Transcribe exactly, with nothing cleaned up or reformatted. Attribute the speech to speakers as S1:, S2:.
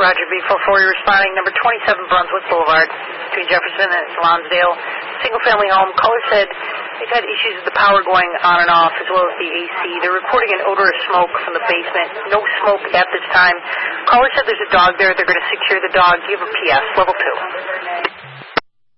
S1: Roger, B four four, responding, number twenty-seven Brunswick Boulevard, between Jefferson and Lonsdale. Single-family home. Caller said they've had issues with the power going on and off, as well as the A C. They're reporting an odor of smoke from the basement. No smoke at this time. Caller said there's a dog there. They're going to secure the dog. Give a P S, level two.